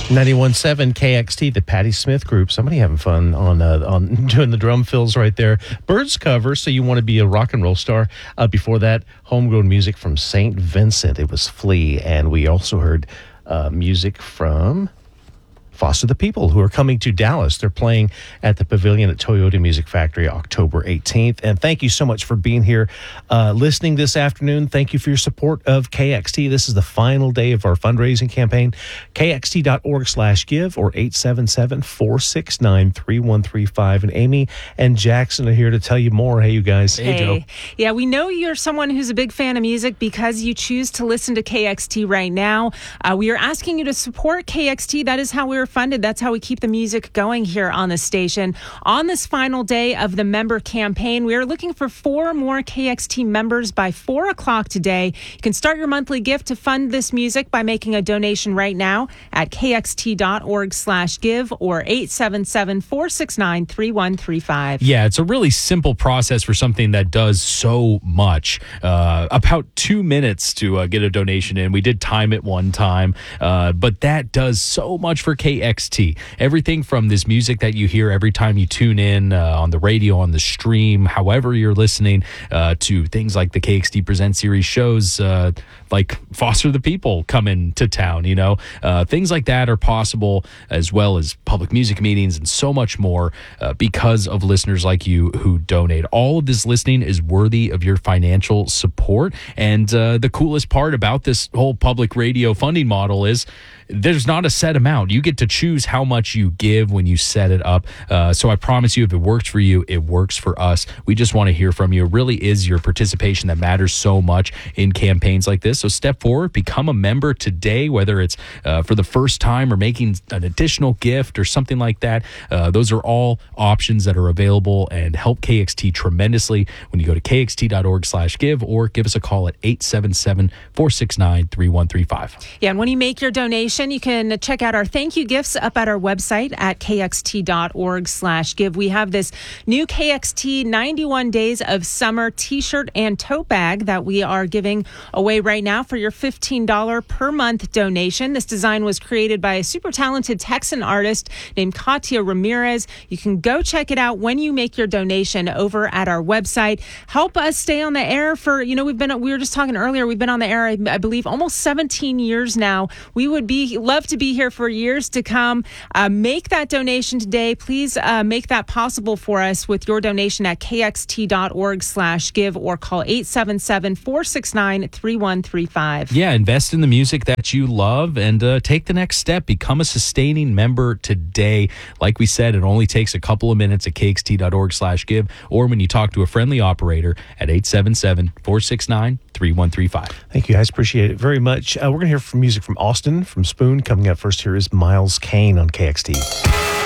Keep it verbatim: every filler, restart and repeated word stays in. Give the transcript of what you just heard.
ninety-one point seven K X T, the Patti Smith Group. Somebody having fun on uh, on doing the drum fills right there. Birds cover, so you want to be a rock and roll star. Uh, before that, homegrown music from Saint Vincent. It was Flea. And we also heard uh, music from Foster the People, who are coming to Dallas. They're playing at the Pavilion at Toyota Music Factory October eighteenth. And thank you so much for being here, uh, listening this afternoon. Thank you for your support of K X T. This is the final day of our fundraising campaign. K X T dot org slash give or eight seven seven, four six nine, three one three five. And Amy and Jackson are here to tell you more. Hey, you guys. Hey, Joe. Yeah, we know you're someone who's a big fan of music because you choose to listen to K X T right now. Uh, we are asking you to support K X T. That is how we're funded. That's how we keep the music going here on the station. On this final day of the member campaign, we are looking for four more K X T members by four o'clock today. You can start your monthly gift to fund this music by making a donation right now at K X T dot org slash give or eight seven seven, four six nine, three one three five. Yeah, it's a really simple process for something that does so much. Uh, about two minutes to uh, get a donation in. We did time it one time, uh, but that does so much for K X T. Everything from this music that you hear every time you tune in uh, on the radio, on the stream, however you're listening, uh, to things like the K X T Present series shows, uh, like Foster the People coming to town, you know, uh, things like that are possible, as well as public music meetings and so much more uh, because of listeners like you who donate. All of this listening is worthy of your financial support. And uh, the coolest part about this whole public radio funding model is there's not a set amount. You get to choose how much you give when you set it up. Uh, so I promise you, if it works for you, it works for us. We just want to hear from you. It really is your participation that matters so much in campaigns like this. So step forward, become a member today, whether it's uh, for the first time or making an additional gift or something like that. Uh, those are all options that are available and help K X T tremendously when you go to K X T dot org slash give or give us a call at eight seven seven, four six nine, three one three five. Yeah, and when you make your donation, you can check out our thank you gifts up at our website at K X T dot org slash give. We have this new K X T ninety-one Days of Summer t-shirt and tote bag that we are giving away right now for your fifteen dollars per month donation. This design was created by a super talented Texan artist named Katia Ramirez. You can go check it out when you make your donation over at our website. Help us stay on the air for, you know, we've been, we were just talking earlier, we've been on the air, I, I believe, almost seventeen years now. We would be love to be here for years to come. Uh, make that donation today. Please uh, make that possible for us with your donation at K X T dot org slash give or call eight seven seven, four six nine, three one three five. Yeah, invest in the music that you love and uh, take the next step. Become a sustaining member today. Like we said, it only takes a couple of minutes at K X T dot org slash give or when you talk to a friendly operator at eight seven seven, four six nine, three one three five. Thank you, guys. Appreciate it very much. Uh, we're going to hear from music from Austin, from Spoon. Coming up first here is Miles Kane on K X T.